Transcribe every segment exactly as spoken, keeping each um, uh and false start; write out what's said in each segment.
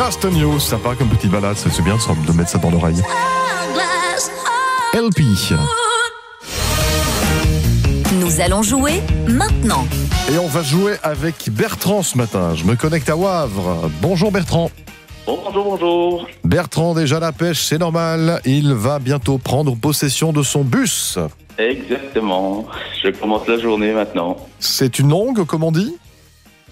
Just on You, sympa comme petite balade, c'est bien de mettre ça dans l'oreille. L P. Nous allons jouer maintenant. Et on va jouer avec Bertrand ce matin. Je me connecte à Wavre. Bonjour Bertrand. Bonjour, bonjour. Bertrand, déjà la pêche, c'est normal. Il va bientôt prendre possession de son bus. Exactement. Je commence la journée maintenant. C'est une longue, comme on dit ? Pardon ?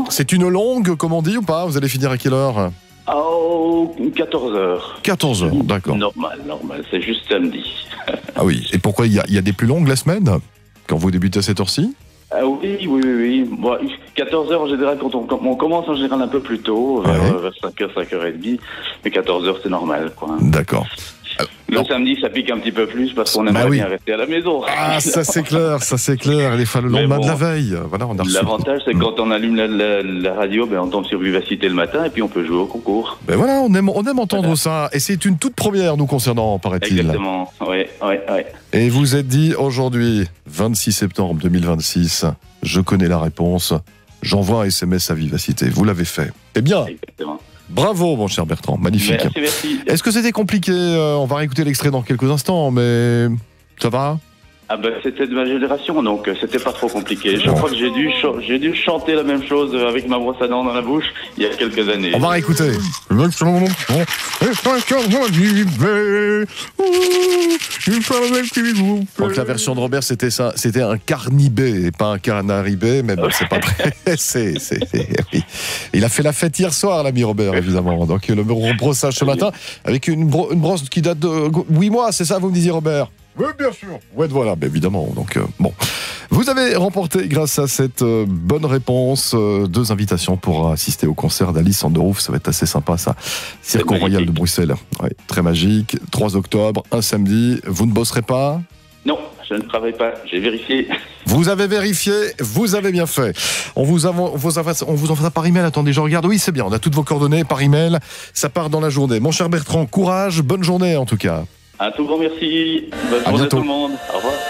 C'est une longue, comme on dit ou pas ? Vous allez finir à quelle heure ? Oh, quatorze heures. quatorze heures, d'accord. Normal, normal. C'est juste samedi. Ah oui, et pourquoi il y, y a des plus longues la semaine ? Quand vous débutez à cette heure-ci ? Ah oui, oui, oui, oui. Bon, quatorze heures en général, quand on, quand on commence en général un peu plus tôt, vers, Ouais. vers cinq heures, cinq heures trente, mais quatorze heures c'est normal, quoi. D'accord. Le Non. samedi, ça pique un petit peu plus parce qu'on aimerait Bah oui. bien rester à la maison. Ah, ça c'est clair, ça c'est clair. Les fois le Mais lendemain bon, de la veille. Voilà, on a reçu. L'avantage, c'est que quand on allume la, la, la radio, ben, on tombe sur Vivacité le matin et puis on peut jouer au concours. Ben voilà, on aime, on aime entendre ça. Et c'est une toute première nous concernant, paraît-il. Exactement, oui, oui, oui. Et vous êtes dit aujourd'hui, vingt-six septembre deux mille vingt-six, je connais la réponse, j'envoie un S M S à Vivacité. Vous l'avez fait. Eh bien, Exactement. bravo mon cher Bertrand, magnifique. Merci, merci. Est-ce que c'était compliqué ? euh, On va réécouter l'extrait dans quelques instants, mais ça va ? Ah ben, c'était de ma génération, donc euh, c'était pas trop compliqué. Je Bon. crois que j'ai dû, ch- j'ai dû chanter la même chose euh, avec ma brosse à dents dans la bouche il y a quelques années. On va réécouter. Donc la version de Robert, c'était ça, c'était un carnibé et pas un canaribé, mais bon, c'est pas vrai. c'est, c'est, c'est- oui. Il a fait la fête hier soir, l'ami Robert, évidemment. Donc le rebrossage ce matin avec une, bro- une brosse qui date de huit mois, c'est ça, vous me disiez, Robert ? Oui, bien sûr. Ouais, voilà, ben évidemment. Donc, euh, bon. Vous avez remporté, grâce à cette euh, bonne réponse, euh, deux invitations pour assister au concert d'Alice Underouf. Ça va être assez sympa, ça. Circo Royal de Bruxelles. Ouais, très magique. trois octobre, un samedi. Vous ne bosserez pas ? Non, je ne travaille pas, j'ai vérifié. Vous avez vérifié, vous avez bien fait. On vous, envoie, on vous envoie, on vous envoie par email. Attendez, je regarde. Oui, c'est bien. On a toutes vos coordonnées par email. Ça part dans la journée. Mon cher Bertrand, courage. Bonne journée, en tout cas. Un tout grand merci. Bonne À journée à bientôt. tout le monde. Au revoir.